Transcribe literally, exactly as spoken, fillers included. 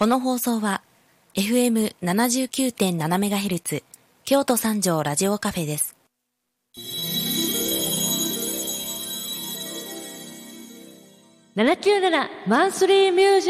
この放送は エフエムななじゅうきゅうてんななメガヘルツ 京都三条ラジオカフェです。 ななきゅうななマンスリーミュージック